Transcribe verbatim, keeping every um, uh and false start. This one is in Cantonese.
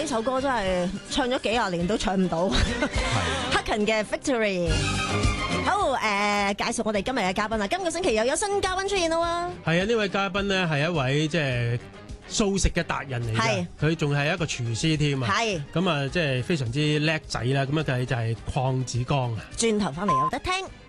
呢首歌真係唱咗幾廿年都唱唔到。黑勤嘅 Victory。好誒、呃，介紹我哋今日嘅嘉賓啊！今個星期又有新嘉賓出現啦喎。 係啊，呢位嘉賓咧係一位即係素食嘅達人嚟嘅，佢仲係一個廚師添啊。係咁啊，即係非常之叻仔啦。咁啊，佢就係鄺子剛啊。 轉頭翻嚟有得聽。